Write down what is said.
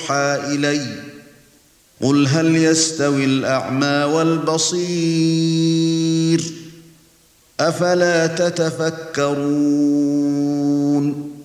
يُوحَى إِلَيَّ قُلْ هَلْ يَسْتَوِي الْأَعْمَى وَالْبَصِيرُ أَفَلَا تَتَفَكَّرُونَ